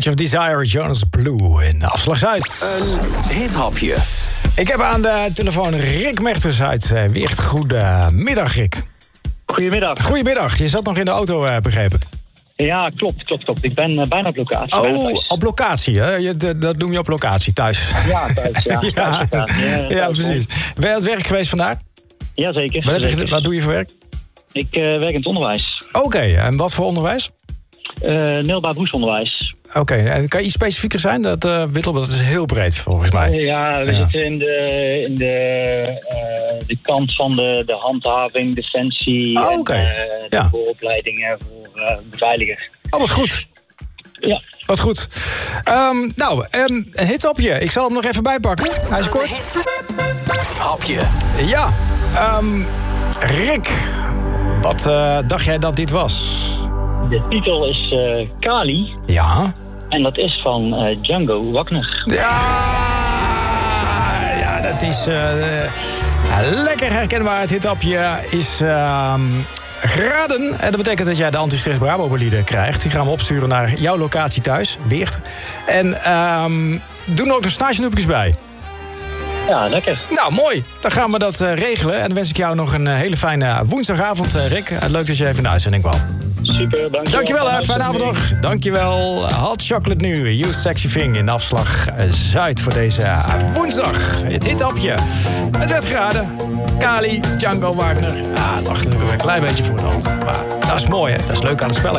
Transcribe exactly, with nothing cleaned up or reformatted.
Age of Desire, Jonas Blue in Afslag Zuid. Een hithapje. Ik heb aan de telefoon Rick Mechters uit uh, Weert. Goedemiddag, Rick. Goedemiddag. Goedemiddag. Je zat nog in de auto, uh, begreep ik. Ja, klopt, klopt, klopt. Ik ben uh, bijna op locatie. Oh, op locatie, hè? Je, de, dat noem je op locatie, thuis. Ja, thuis, ja. ja, thuis, ja, ja, ja precies. Ben je aan het werk geweest vandaag? Jazeker. Wat, zeker. wat doe je voor werk? Ik uh, werk in het onderwijs. Oké, okay, en wat voor onderwijs? Uh, middelbaar beroepsonderwijs. Oké, okay, en kan je iets specifieker zijn? Dat, uh, Wittel, dat is heel breed volgens mij. Uh, ja, we ja. zitten in de, in de, uh, de kant van de, de handhaving, defensie oh, okay. en uh, de ja. vooropleidingen voor uh, beveiligers. Oh, wat goed. Ja. Wat goed. Um, nou, um, een hithapje. Ik zal hem nog even bijpakken. Hij is kort. Hapje. Ja. Um, Rick, wat uh, dacht jij dat dit was? De titel is uh, Kali. Ja. En dat is van uh, Django Wagner. Ja, ja dat is uh, uh, lekker herkenbaar. Het hithapje is uh, geraden. En dat betekent dat jij de Antistress Brabo bolide krijgt. Die gaan we opsturen naar jouw locatie thuis, Weert. En um, doen er ook nog stagesnoepjes bij. Ja, lekker. Nou, mooi. Dan gaan we dat uh, regelen. En dan wens ik jou nog een uh, hele fijne woensdagavond, uh, Rick. Uh, leuk dat je even in de uitzending kwam. Super, dankjewel. Dankjewel, hè. Fijne avond nog. Dankjewel. Hot Chocolate nu. You Sexy Thing in Afslag Zuid voor deze uh, woensdag. Het hithapje. Het werd geraden. Kali, Django Wagner. Ah, lag natuurlijk een klein beetje voor de hand. Maar dat is mooi, hè. Dat is leuk aan het spelletje.